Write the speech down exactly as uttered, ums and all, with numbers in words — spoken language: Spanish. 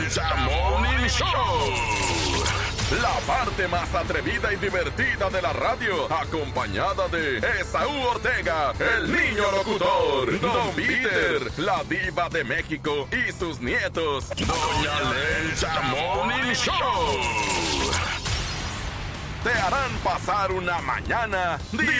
Lencha Morning Show. La parte más atrevida y divertida de la radio, acompañada de Esaú Ortega, el niño locutor, Don Peter, la diva de México y sus nietos, Doña Lencha Morning Show. Te harán pasar una mañana divertida.